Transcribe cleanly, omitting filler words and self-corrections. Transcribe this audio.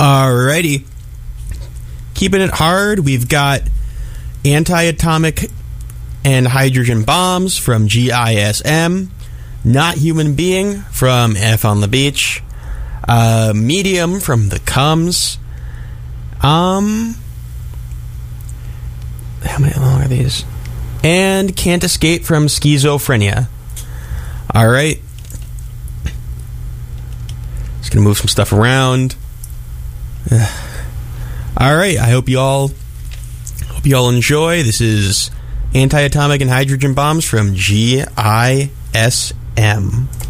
Alrighty. Keeping it hard, we've got Anti-Atomic and Hydrogen Bombs from GISM, Not Human Being from F on the Beach, Medium from The Cums, how many long are these? And Can't Escape from Schizophrenia. Alright. Just gonna move some stuff around. Alright, I hope you all enjoy. This is Anti-Atomic and Hydrogen Bombs from GISM.